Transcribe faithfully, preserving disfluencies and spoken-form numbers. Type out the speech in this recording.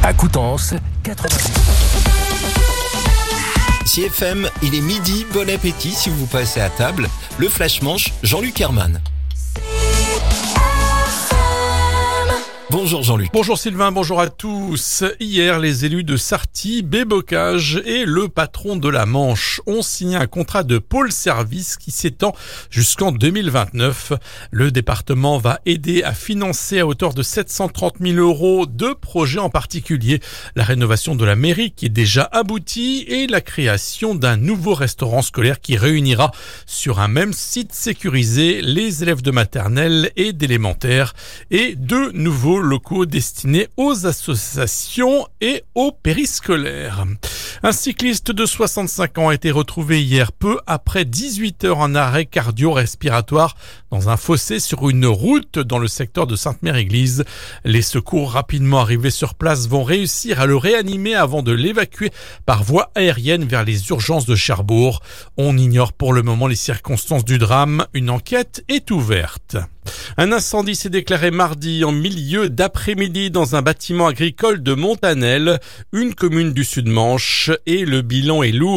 À Coutances, quatre-vingt-dix. C F M, il est midi, bon appétit si vous passez à table. Le Flash Manche, Jean-Luc Herman. Bonjour Jean-Luc. Bonjour Sylvain, bonjour à tous. Hier, les élus de Sarty, Baie-Bocage et le patron de la Manche ont signé un contrat de pôle service qui s'étend jusqu'en deux mille vingt-neuf. Le département va aider à financer à hauteur de sept cent trente mille euros deux projets en particulier. La rénovation de la mairie qui est déjà aboutie et la création d'un nouveau restaurant scolaire qui réunira sur un même site sécurisé les élèves de maternelle et d'élémentaire et deux nouveaux locaux destinés aux associations et aux périscolaires. Un cycliste de soixante-cinq ans a été retrouvé hier peu après dix-huit heures en arrêt cardio-respiratoire dans un fossé sur une route dans le secteur de Sainte-Mère-Église. Les secours rapidement arrivés sur place vont réussir à le réanimer avant de l'évacuer par voie aérienne vers les urgences de Cherbourg. On ignore pour le moment les circonstances du drame. Une enquête est ouverte. Un incendie s'est déclaré mardi en milieu d'après-midi dans un bâtiment agricole de Montanel, une commune du Sud-Manche, et le bilan est lourd.